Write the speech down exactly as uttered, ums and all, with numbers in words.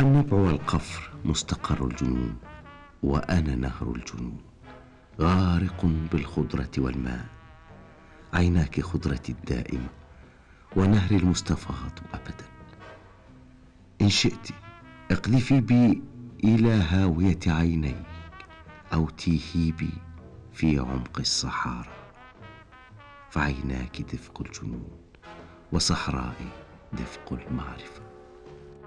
النبع والقفر مستقر الجنون، وأنا نهر الجنون غارق بالخضرة والماء. عيناك خضرتي الدائمة ونهري المستفاض أبدا. إن شئت اقذفي بي إلى هاوية عينيك، أو تيهي بي في عمق الصحارى، فعيناك دفق الجنون وصحرائي دفق المعرفة.